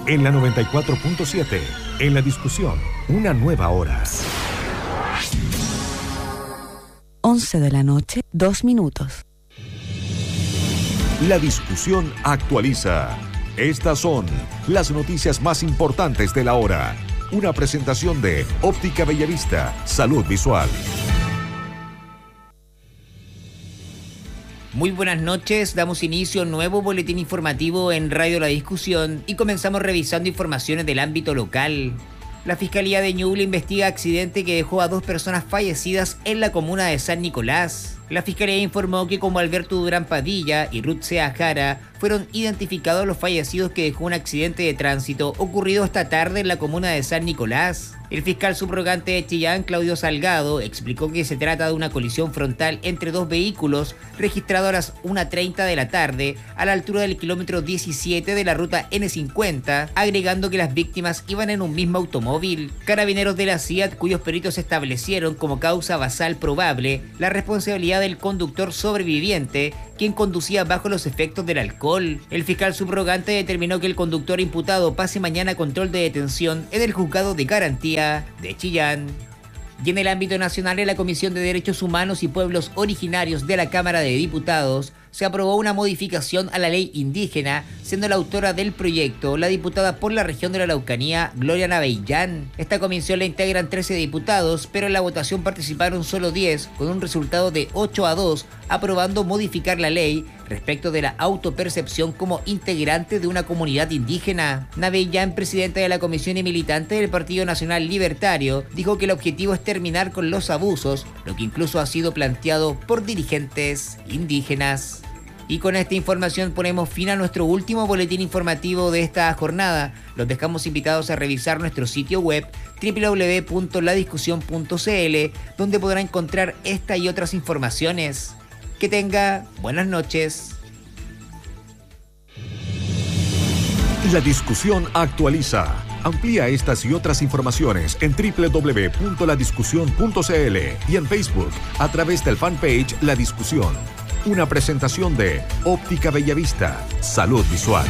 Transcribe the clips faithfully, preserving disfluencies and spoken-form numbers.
En la noventa y cuatro punto siete, en la discusión, una nueva hora. once de la noche, dos minutos. La discusión actualiza. Estas son las noticias más importantes de la hora. Una presentación de Óptica Bellavista, Salud Visual. Muy buenas noches, damos inicio a un nuevo boletín informativo en Radio La Discusión y comenzamos revisando informaciones del ámbito local. La Fiscalía de Ñuble investiga accidente que dejó a dos personas fallecidas en la comuna de San Nicolás. La Fiscalía informó que como Alberto Durán Padilla y Ruth Sea Jara fueron identificados los fallecidos que dejó un accidente de tránsito ocurrido esta tarde en la comuna de San Nicolás. El fiscal subrogante de Chillán, Claudio Salgado, explicó que se trata de una colisión frontal entre dos vehículos registrado a las una treinta de la tarde a la altura del kilómetro diecisiete de la ruta ene cincuenta, agregando que las víctimas iban en un mismo automóvil. Carabineros de la C I A T, cuyos peritos establecieron como causa basal probable la responsabilidad del conductor sobreviviente, quien conducía bajo los efectos del alcohol. El fiscal subrogante determinó que el conductor imputado pase mañana a control de detención en el juzgado de garantía de Chillán. Y en el ámbito nacional, en la Comisión de Derechos Humanos y Pueblos Originarios de la Cámara de Diputados se aprobó una modificación a la ley indígena, siendo la autora del proyecto la diputada por la región de la Araucanía, Gloria Navellán. Esta comisión la integran trece diputados, pero en la votación participaron solo diez, con un resultado de ocho a dos, aprobando modificar la ley respecto de la autopercepción como integrante de una comunidad indígena. Navellán, presidenta de la comisión y militante del Partido Nacional Libertario, dijo que el objetivo es terminar con los abusos, lo que incluso ha sido planteado por dirigentes indígenas. Y con esta información ponemos fin a nuestro último boletín informativo de esta jornada. Los dejamos invitados a revisar nuestro sitio web doble u doble u doble u punto la discusión punto ce ele, donde podrá encontrar esta y otras informaciones. Que tenga buenas noches. La discusión actualiza. Amplía estas y otras informaciones en doble u doble u doble u punto la discusión punto ce ele y en Facebook a través del fanpage La Discusión. Una presentación de Óptica Bellavista, Salud Visual.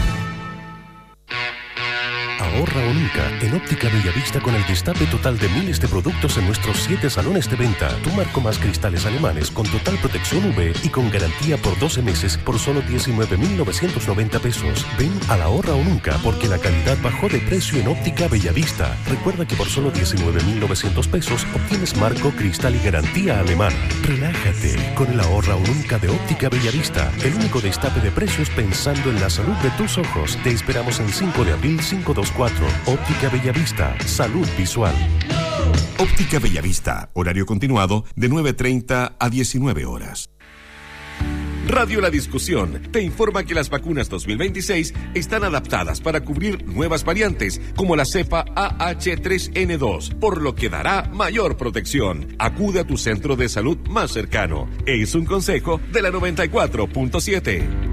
Ahorra o nunca en Óptica Bellavista con el destape total de miles de productos en nuestros siete salones de venta. Tu marco más cristales alemanes con total protección U V y con garantía por doce meses por solo diecinueve mil novecientos noventa pesos. Ven al Ahorra o nunca porque la calidad bajó de precio en Óptica Bellavista. Recuerda que por solo diecinueve mil novecientos pesos obtienes marco, cristal y garantía alemana. Relájate con el Ahorra o nunca de Óptica Bellavista. El único destape de precios pensando en la salud de tus ojos. Te esperamos en cinco de abril cinco dos cuatro. Óptica Bellavista, Salud Visual. Óptica Bellavista, horario continuado de nueve treinta a diecinueve horas. Radio La Discusión te informa que las vacunas dos mil veintiséis están adaptadas para cubrir nuevas variantes como la cepa A hache tres ene dos, por lo que dará mayor protección. Acude a tu centro de salud más cercano. Es un consejo de la noventa y cuatro punto siete.